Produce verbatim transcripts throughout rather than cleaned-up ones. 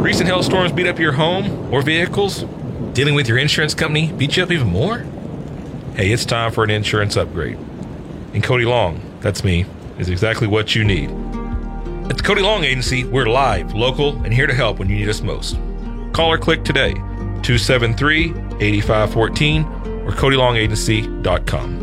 Recent hailstorms beat up your home or vehicles? Dealing with your insurance company beat you up even more? Hey, it's time for an insurance upgrade. And Cody Long, that's me, is exactly what you need. At the Cody Long Agency, we're live, local, and here to help when you need us most. Call or click today, two seven three, eight five one four or cody long agency dot com.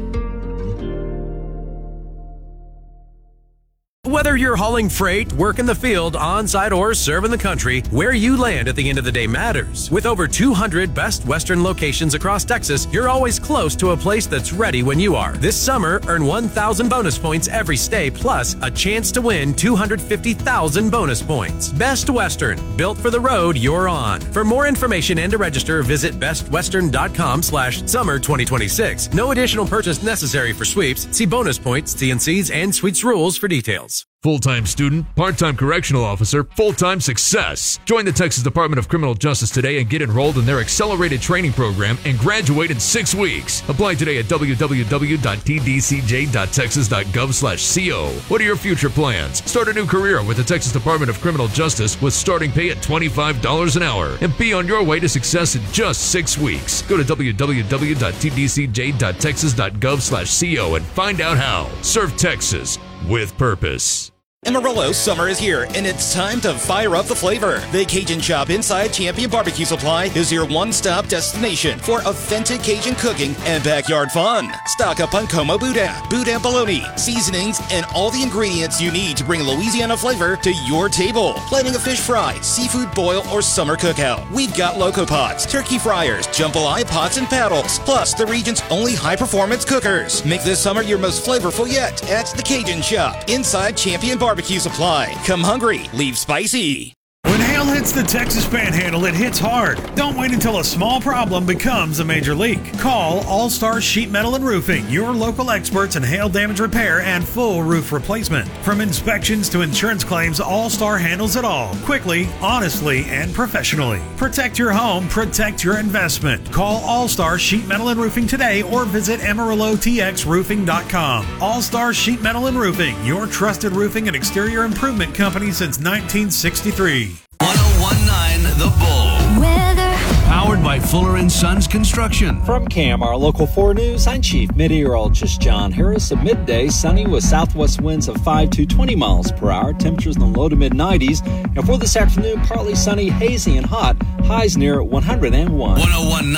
Whether you're hauling freight, work in the field, on-site, or serving the country, where you land at the end of the day matters. With over two hundred Best Western locations across Texas, you're always close to a place that's ready when you are. This summer, earn one thousand bonus points every stay, plus a chance to win two hundred fifty thousand bonus points. Best Western, built for the road you're on. For more information and to register, visit best western dot com slash summer twenty twenty-six. No additional purchase necessary for sweeps. See bonus points, T and Cs, and suites rules for details. Full-time student, part-time correctional officer, full-time success. Join the Texas Department of Criminal Justice today and get enrolled in their accelerated training program and graduate in six weeks. Apply today at w w w dot t d c j dot texas dot gov slash co. What are your future plans? Start a new career with the Texas Department of Criminal Justice with starting pay at twenty-five dollars an hour and be on your way to success in just six weeks. Go to w w w dot t d c j dot texas dot gov slash co and find out how. Serve Texas with purpose. Amarillo, summer is here, and it's time to fire up the flavor. The Cajun Shop inside Champion Barbecue Supply is your one-stop destination for authentic Cajun cooking and backyard fun. Stock up on Como Boudin, Boudin bologna, seasonings, and all the ingredients you need to bring Louisiana flavor to your table. Planning a fish fry, seafood boil, or summer cookout. We've got Loco Pots, turkey fryers, jambalaya pots, and paddles, plus the region's only high-performance cookers. Make this summer your most flavorful yet at the Cajun Shop inside Champion Barbecue Barbecue Supply. Come hungry, leave spicy. When hail hits the Texas Panhandle, it hits hard. Don't wait until a small problem becomes a major leak. Call All Star Sheet Metal and Roofing, your local experts in hail damage repair and full roof replacement. From inspections to insurance claims, All Star handles it all, quickly, honestly, and professionally. Protect your home, protect your investment. Call All Star Sheet Metal and Roofing today or visit amarillo t x roofing dot com. All Star Sheet Metal and Roofing, your trusted roofing and exterior improvement company since nineteen sixty-three. one oh one point nine The Bull. Weather. Powered by Fuller and Sons Construction. From C A M, our Local four News, I'm Chief Meteorologist John Harris. At midday, sunny with southwest winds of five to twenty miles per hour. Temperatures in the low to mid nineties. And for this afternoon, partly sunny, hazy, and hot. Highs near one hundred one. one oh one point nine